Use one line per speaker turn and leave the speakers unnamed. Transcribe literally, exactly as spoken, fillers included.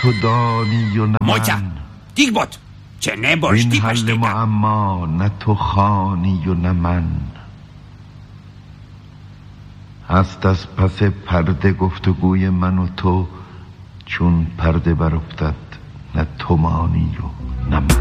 تو دانی و نه
مویتا
من
دیگ بود چه نباش
این
دیپش
حل
دیگم
معما نه تو خانی و نه من هست از پس پرده گفتگوی من و تو چون پرده برافتد نه تو مانی و نه من